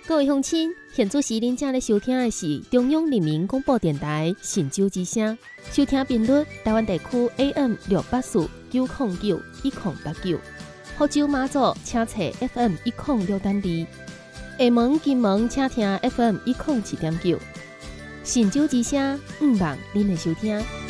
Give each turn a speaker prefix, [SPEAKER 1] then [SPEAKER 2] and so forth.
[SPEAKER 1] 各位乡亲，现在时您正在收听的是中央人民广播电台神州之声，收听频率台湾地区 AM 684-909-1089，福州马祖请查 FM 106.2，厦门、金门请听 FM 107.9，神州之声，希望您的收听。